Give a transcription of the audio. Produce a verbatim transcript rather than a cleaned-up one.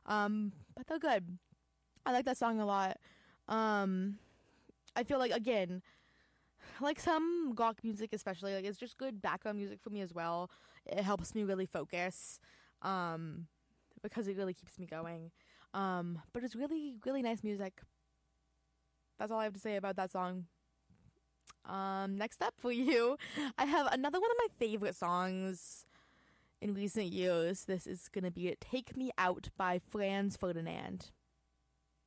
Um, but they're good. I like that song a lot. Um, I feel like, again, like some rock music especially, like it's just good background music for me as well. It helps me really focus. Um, because it really keeps me going. Um, but it's really, really nice music. That's all I have to say about that song. Um, next up for you, I have another one of my favorite songs in recent years. This is gonna be Take Me Out by Franz Ferdinand.